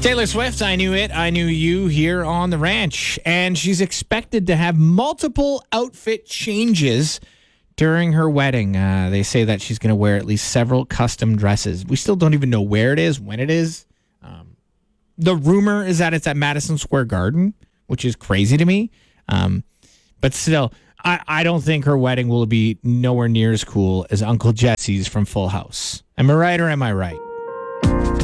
Taylor Swift, I Knew It, I Knew You here on the ranch. And she's expected to have multiple outfit changes during her wedding. They say that she's going to wear at least several custom dresses. We still don't even know where it is, when it is. The rumor is that it's at Madison Square Garden, which is crazy to me. But still, I don't think her wedding will be nowhere near as cool as Uncle Jesse's from Full House. Am I right or am I right?